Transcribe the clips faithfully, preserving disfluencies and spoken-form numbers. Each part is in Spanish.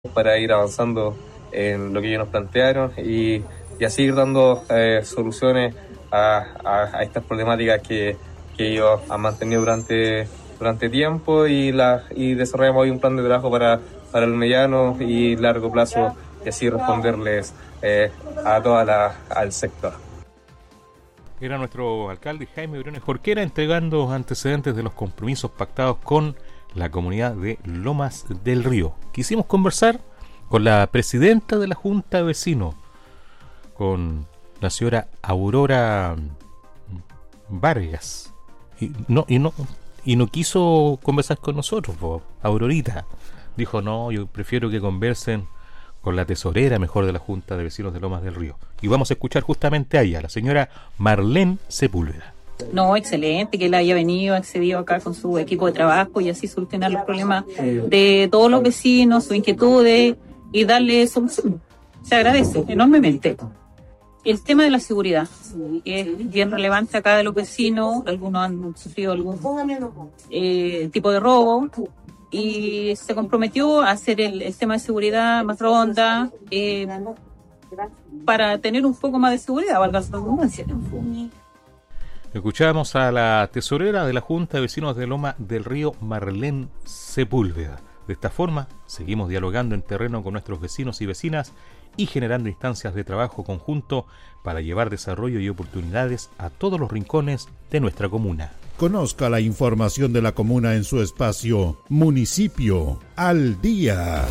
para ir avanzando en lo que ellos nos plantearon y, y así ir dando eh, soluciones a, a, a estas problemáticas que, que ellos han mantenido durante, durante tiempo y, la, y desarrollamos hoy un plan de trabajo para, para el mediano y largo plazo y así responderles eh, a toda la, al sector. Era nuestro alcalde Jaime Briones Jorquera entregando antecedentes de los compromisos pactados con la comunidad de Lomas del Río. Quisimos conversar con la presidenta de la Junta de Vecinos, con la señora Aurora Vargas, y no, y no, y no quiso conversar con nosotros, po. Aurorita dijo: no, yo prefiero que conversen con la tesorera mejor de la Junta de Vecinos de Lomas del Río. Y vamos a escuchar justamente a ella, la señora Marlene Sepúlveda. No, excelente que él haya venido, accedido acá con su equipo de trabajo y así solucionar los problemas de todos los vecinos, sus inquietudes y darle solución. Se agradece enormemente. El tema de la seguridad es bien relevante acá de los vecinos. Algunos han sufrido algún eh, tipo de robo y se comprometió a hacer el, el tema de seguridad más ronda eh, para tener un poco más de seguridad, valga la redundancia. Escuchamos a la tesorera de la Junta de Vecinos de Loma del Río, Marlene Sepúlveda. De esta forma, seguimos dialogando en terreno con nuestros vecinos y vecinas y generando instancias de trabajo conjunto para llevar desarrollo y oportunidades a todos los rincones de nuestra comuna. Conozca la información de la comuna en su espacio Municipio al Día.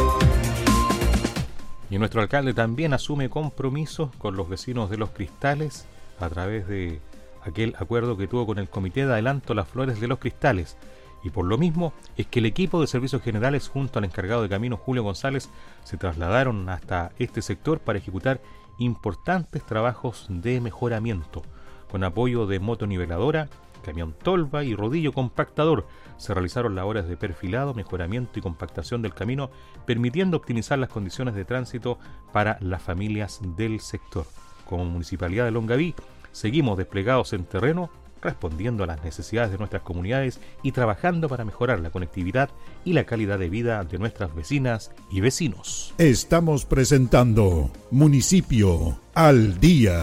Y nuestro alcalde también asume compromisos con los vecinos de Los Cristales a través de aquel acuerdo que tuvo con el Comité de Adelanto Las Flores de Los Cristales. Y por lo mismo es que el equipo de servicios generales junto al encargado de camino Julio González se trasladaron hasta este sector para ejecutar importantes trabajos de mejoramiento. Con apoyo de motoniveladora, camión tolva y rodillo compactador, se realizaron labores de perfilado, mejoramiento y compactación del camino, permitiendo optimizar las condiciones de tránsito para las familias del sector. Como Municipalidad de Longaví, seguimos desplegados en terreno, respondiendo a las necesidades de nuestras comunidades y trabajando para mejorar la conectividad y la calidad de vida de nuestras vecinas y vecinos. Estamos presentando Municipio al Día.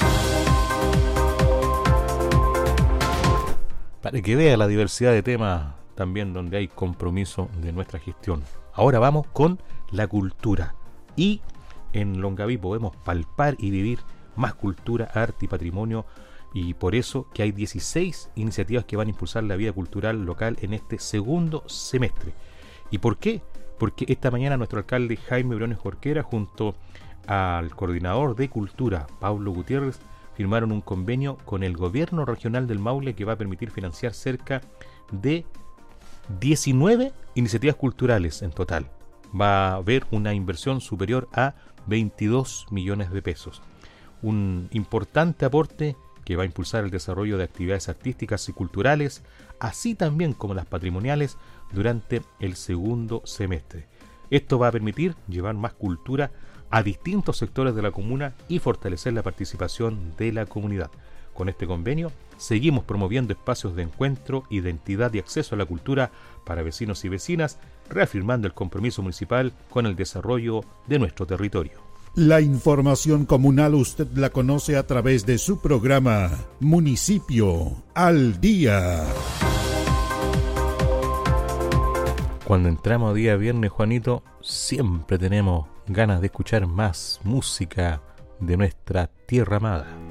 Para que vea la diversidad de temas también donde hay compromiso de nuestra gestión. Ahora vamos con la cultura. Y en Longaví podemos palpar y vivir más cultura, arte y patrimonio, y por eso que hay dieciséis iniciativas que van a impulsar la vida cultural local en este segundo semestre. ¿Y por qué? Porque esta mañana nuestro alcalde Jaime Briones Jorquera junto al coordinador de cultura Pablo Gutiérrez firmaron un convenio con el gobierno regional del Maule que va a permitir financiar cerca de diecinueve iniciativas culturales en total. Va a haber una inversión superior a veintidós millones de pesos. Un importante aporte que va a impulsar el desarrollo de actividades artísticas y culturales, así también como las patrimoniales, durante el segundo semestre. Esto va a permitir llevar más cultura a distintos sectores de la comuna y fortalecer la participación de la comunidad. Con este convenio, seguimos promoviendo espacios de encuentro, identidad y acceso a la cultura para vecinos y vecinas, reafirmando el compromiso municipal con el desarrollo de nuestro territorio. La información comunal usted la conoce a través de su programa Municipio al Día. Cuando entramos a día viernes, Juanito, siempre tenemos ganas de escuchar más música de nuestra tierra amada.